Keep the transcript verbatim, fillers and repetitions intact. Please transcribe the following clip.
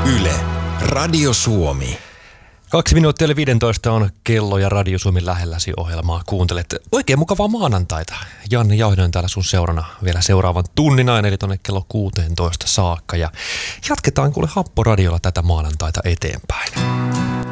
Yle, Radio Suomi. Kaksi minuuttia eli viidentoista on kello ja Radio Suomi lähelläsi -ohjelmaa kuuntelet. Oikein mukavaa maanantaita. Janne Jauhinen täällä sun seurana vielä seuraavan tunnin aina, eli tonne kello kuusitoista saakka. Ja jatketaan kuule Happoradiolla tätä maanantaita eteenpäin.